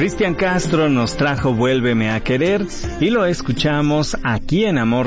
Cristian Castro nos trajo Vuélveme a querer y lo escuchamos aquí en Amor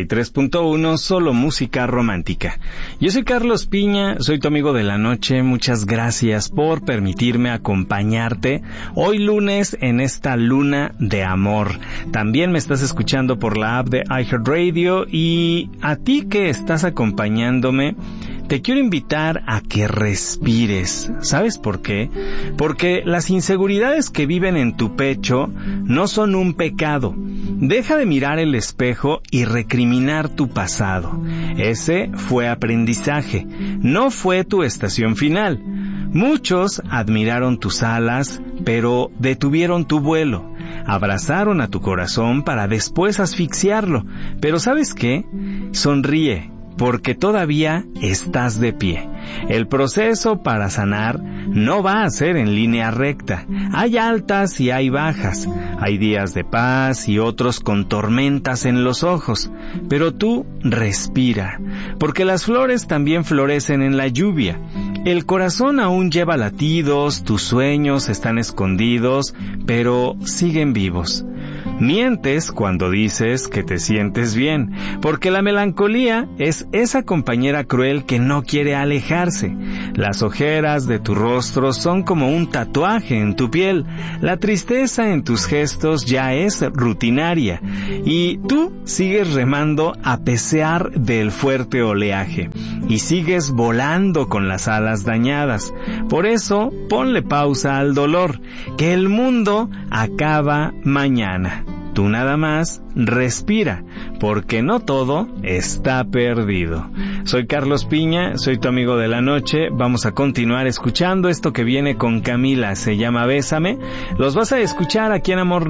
93.1, solo música romántica. Yo soy Carlos Piña, soy tu amigo de la noche. Muchas gracias por permitirme acompañarte hoy lunes en esta luna de amor. También me estás escuchando por la app de iHeartRadio, y a ti que estás acompañándome, te quiero invitar a que respires. ¿Sabes por qué? Porque las inseguridades que viven en tu pecho no son un pecado. Deja de mirar el espejo y recriminar tu pasado. Ese fue aprendizaje, no fue tu estación final. Muchos admiraron tus alas, pero detuvieron tu vuelo. Abrazaron a tu corazón para después asfixiarlo. Pero ¿sabes qué? Sonríe, porque todavía estás de pie. El proceso para sanar no va a ser en línea recta. Hay altas y hay bajas. Hay días de paz y otros con tormentas en los ojos. Pero tú respira, porque las flores también florecen en la lluvia. El corazón aún lleva latidos, tus sueños están escondidos, pero siguen vivos. Mientes cuando dices que te sientes bien, porque la melancolía es esa compañera cruel que no quiere alejarse. Las ojeras de tu rostro son como un tatuaje en tu piel. La tristeza en tus gestos ya es rutinaria, y tú sigues remando a pesar del fuerte oleaje, y sigues volando con las alas dañadas. Por eso, ponle pausa al dolor, que el mundo acaba mañana. Tú nada más respira, porque no todo está perdido. Soy Carlos Piña, soy tu amigo de la noche. Vamos a continuar escuchando esto que viene con Camila, se llama Bésame. Los vas a escuchar aquí en Amor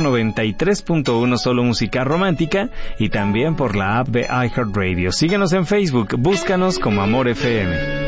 93.1, solo música romántica, y también por la app de iHeartRadio. Síguenos en Facebook, búscanos como Amor FM.